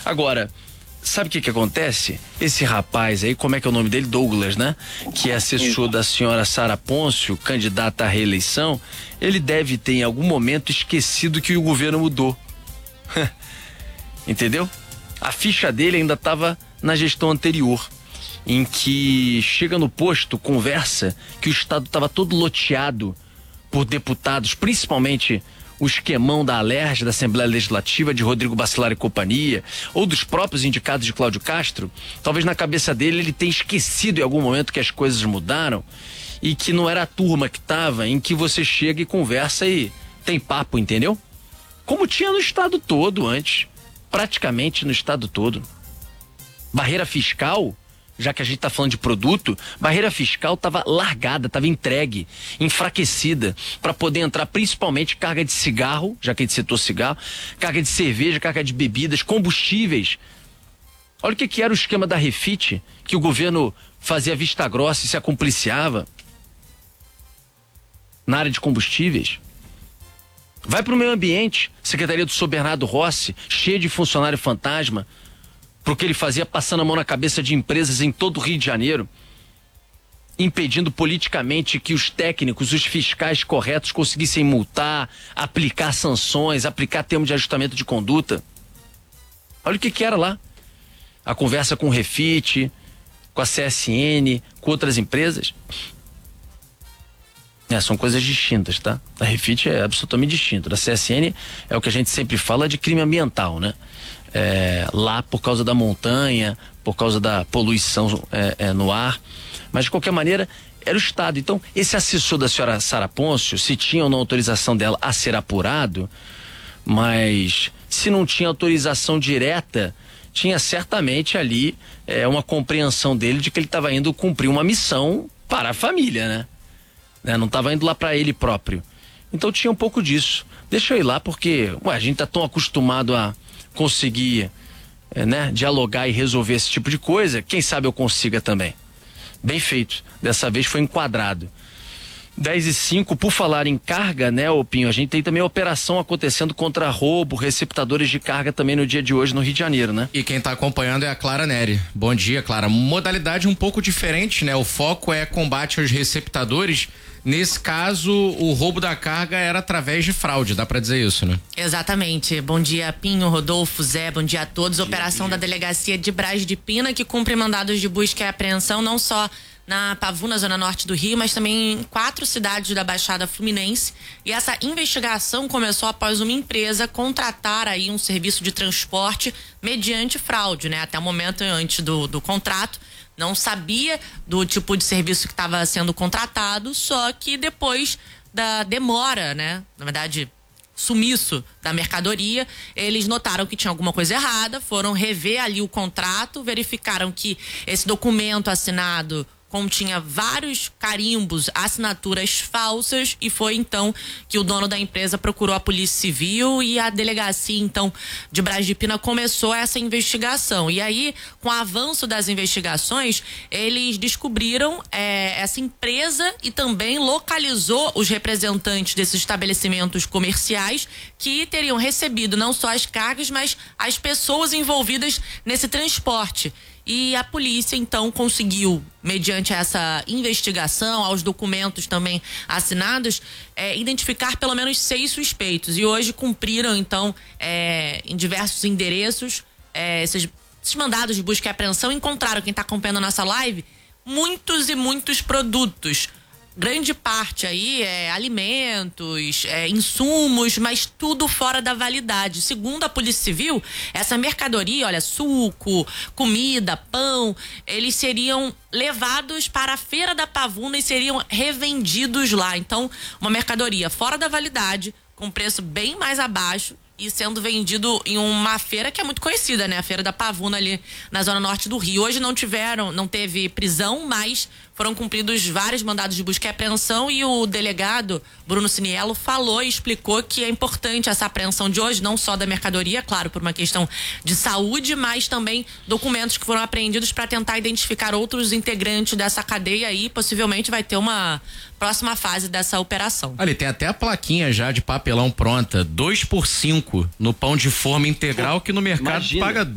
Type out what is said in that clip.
Agora, sabe o que acontece? Esse rapaz aí, como é que é o nome dele? Douglas, né? Que é assessor da senhora Sara Pôncio, candidata à reeleição, ele deve ter em algum momento esquecido que o governo mudou. Entendeu? A ficha dele ainda estava na gestão anterior, em que chega no posto, conversa que o estado estava todo loteado por deputados, principalmente o esquemão da Alerj, da Assembleia Legislativa, de Rodrigo Bacelar e companhia, ou dos próprios indicados de Cláudio Castro. Talvez na cabeça dele ele tenha esquecido em algum momento que as coisas mudaram e que não era a turma que estava, em que você chega e conversa e tem papo, entendeu? Como tinha no estado todo antes, praticamente no estado todo. Barreira fiscal, já que a gente está falando de produto, barreira fiscal estava largada, estava entregue, enfraquecida, para poder entrar principalmente carga de cigarro, já que a gente citou cigarro, carga de cerveja, carga de bebidas, combustíveis. Olha o que era o esquema da Refit, que o governo fazia vista grossa e se acompliciava na área de combustíveis. Vai para o meio ambiente, Secretaria do Sr. Bernardo Rossi, cheia de funcionário fantasma, porque ele fazia passando a mão na cabeça de empresas em todo o Rio de Janeiro, impedindo politicamente que os técnicos, os fiscais corretos conseguissem multar, aplicar sanções, aplicar termos de ajustamento de conduta. Olha o que era lá. A conversa com o Refit, com a CSN, com outras empresas. São coisas distintas, tá? A Refit é absolutamente distinta. Da CSN é o que a gente sempre fala de crime ambiental, né? Lá por causa da montanha, por causa da poluição no ar, mas de qualquer maneira era o Estado. Então esse assessor da senhora Sara Pôncio, se tinha ou não autorização dela a ser apurado, mas se não tinha autorização direta, tinha certamente ali uma compreensão dele de que ele estava indo cumprir uma missão para a família, né? Não estava indo lá para ele próprio. Então tinha um pouco disso. Deixa eu ir lá porque a gente tá tão acostumado a conseguir dialogar e resolver esse tipo de coisa. Quem sabe eu consiga também. Bem feito. Dessa vez foi enquadrado. 10h05, por falar em carga, né, Pinho? A gente tem também a operação acontecendo contra roubo, receptadores de carga também no dia de hoje no Rio de Janeiro, né? E quem tá acompanhando é a Clara Neri. Bom dia, Clara. Modalidade um pouco diferente, né? O foco é combate aos receptadores. Nesse caso, o roubo da carga era através de fraude, dá pra dizer isso, né? Exatamente. Bom dia, Pinho, Rodolfo, Zé, bom dia a todos. Operação da Delegacia de Braz de Pina, que cumpre mandados de busca e apreensão, não só na Pavuna, zona norte do Rio, mas também em 4 cidades da Baixada Fluminense. E essa investigação começou após uma empresa contratar aí um serviço de transporte mediante fraude, né? Até o momento antes do contrato, não sabia do tipo de serviço que estava sendo contratado, só que depois da demora, né? Na verdade, sumiço da mercadoria, eles notaram que tinha alguma coisa errada, foram rever ali o contrato, verificaram que esse documento assinado continha vários carimbos, assinaturas falsas, e foi então que o dono da empresa procurou a Polícia Civil e a delegacia então de Braz de Pina começou essa investigação. E aí, com o avanço das investigações, eles descobriram essa empresa e também localizou os representantes desses estabelecimentos comerciais que teriam recebido não só as cargas, mas as pessoas envolvidas nesse transporte. E a polícia, então, conseguiu, mediante essa investigação, aos documentos também assinados, identificar pelo menos 6 suspeitos. E hoje cumpriram, então, em diversos endereços, esses mandados de busca e apreensão. Encontraram, quem está acompanhando a nossa live, muitos e muitos produtos. Grande parte aí alimentos, insumos, mas tudo fora da validade. Segundo a Polícia Civil, essa mercadoria, olha, suco, comida, pão, eles seriam levados para a Feira da Pavuna e seriam revendidos lá. Então, uma mercadoria fora da validade, com preço bem mais abaixo e sendo vendido em uma feira que é muito conhecida, né? A Feira da Pavuna ali na zona norte do Rio. Hoje não teve prisão, mas foram cumpridos vários mandados de busca e apreensão, e o delegado Bruno Ciniello falou e explicou que é importante essa apreensão de hoje, não só da mercadoria, claro, por uma questão de saúde, mas também documentos que foram apreendidos para tentar identificar outros integrantes dessa cadeia, e possivelmente vai ter uma próxima fase dessa operação. Ali tem até a plaquinha já de papelão pronta, 2 por 5 no pão de forma integral, que no mercado paga